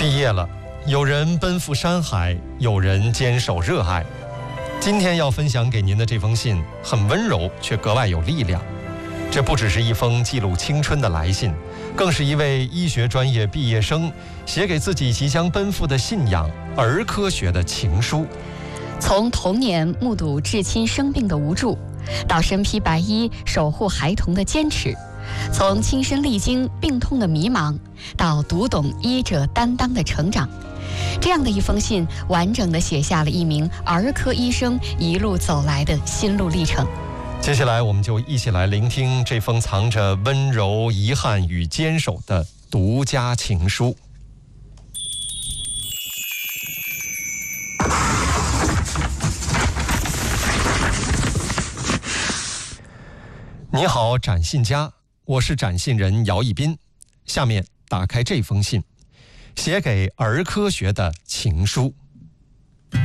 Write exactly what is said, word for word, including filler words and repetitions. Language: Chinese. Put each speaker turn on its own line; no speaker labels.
毕业了，有人奔赴山海，有人坚守热爱。今天要分享给您的这封信很温柔，却格外有力量。这不只是一封记录青春的来信，更是一位医学专业毕业生写给自己即将奔赴的信仰儿科学的情书。
从童年目睹至亲生病的无助，到身披白衣守护孩童的坚持，从亲身历经病痛的迷茫，到读懂医者担当的成长，这样的一封信，完整地写下了一名儿科医生一路走来的心路历程。
接下来，我们就一起来聆听这封藏着温柔、遗憾与坚守的独家情书。你好，展信家，我是展信人姚一斌。下面打开这封信，写给儿科学的情书。